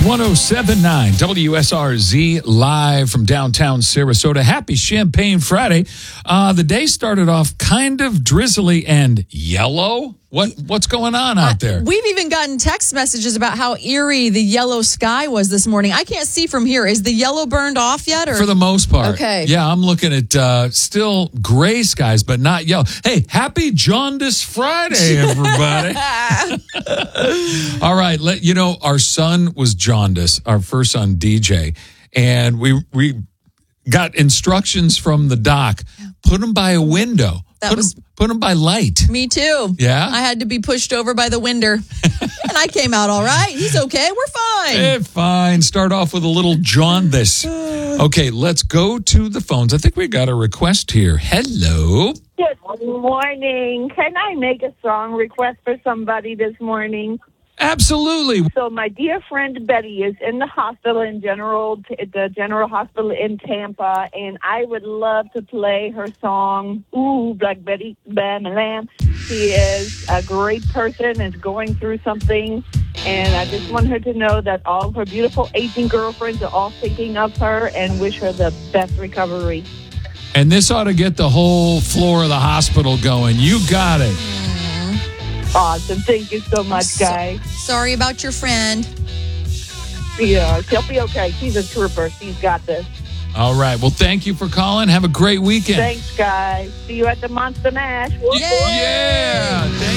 1079 WSRZ live from downtown Sarasota. Happy Champagne Friday. The day started off kind of drizzly and yellow. What's going on out there? We've even gotten text messages about how eerie the yellow sky was this morning. I can't see from here. Is the yellow burned off yet? Or? For the most part. Okay. Yeah, I'm looking at still gray skies, but not yellow. Hey, happy Jaundice Friday, everybody. All right. Our son was jaundice, our first son, DJ, and we got instructions from the doc. Put him by a window. Put him by light. Me too. Yeah? I had to be pushed over by the winder. And I came out all right. He's okay. We're fine. Fine. Start off with a little jaundice. Okay, let's go to the phones. I think we got a request here. Hello. Good morning. Can I make a song request for somebody this morning? Absolutely. So my dear friend Betty is in the hospital the General Hospital in Tampa, and I would love to play her song, Ooh, Black Betty, Bam, Lamb. She is a great person, is going through something, and I just want her to know that all of her beautiful aging girlfriends are all thinking of her and wish her the best recovery. And this ought to get the whole floor of the hospital going. You got it. Awesome. Thank you so much, guys. Sorry about your friend. Yeah, she'll be okay. She's a trooper. She's got this. All right. Well, thank you for calling. Have a great weekend. Thanks, guys. See you at the Monster Mash. Yeah.